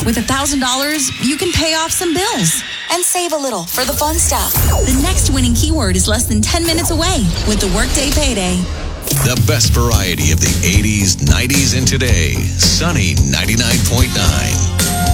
With $1,000, you can pay off some bills and save a little for the fun stuff. The next winning keyword is less than 10 minutes away with the Workday Payday. The best variety of the 80s, 90s, and today. Sunny 99.9.